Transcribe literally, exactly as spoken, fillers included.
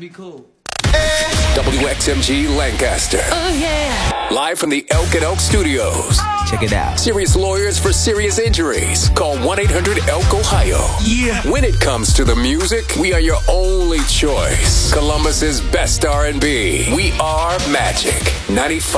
be cool. W X M G Lancaster. Oh, yeah. Live from the Elk and Oak Studios. Check it out. Serious lawyers for serious injuries. Call one eight hundred elk ohio. Yeah. When it comes to the music, we are your only choice. Columbus's best R and B. We are Magic ninety-five.